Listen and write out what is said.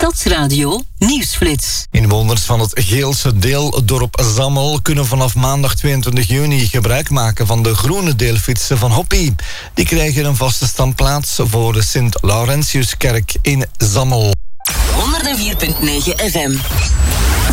Stadsradio Nieuwsflits. Inwoners van het Geelse deeldorp Zammel kunnen vanaf maandag 22 juni gebruik maken van de groene deelfietsen van Hoppy. Die krijgen een vaste standplaats voor de Sint-Laurentiuskerk in Zammel. 104.9 FM.